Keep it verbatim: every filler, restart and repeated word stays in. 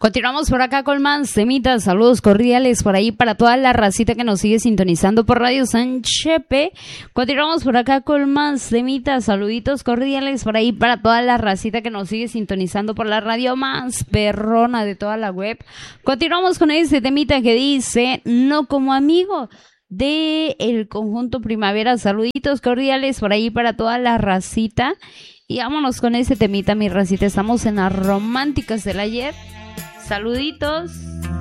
Continuamos por acá con más temitas, saludos cordiales por ahí para toda la racita que nos sigue sintonizando por Radio San Chepe. Continuamos por acá con más temitas, saluditos cordiales por ahí para toda la racita que nos sigue sintonizando por la radio más perrona de toda la web. Continuamos con este temita que dice, no como amigo, de el conjunto Primavera, saluditos cordiales por ahí para toda la racita. Y vámonos con ese temita, mi racita, estamos en las románticas del ayer. Saluditos.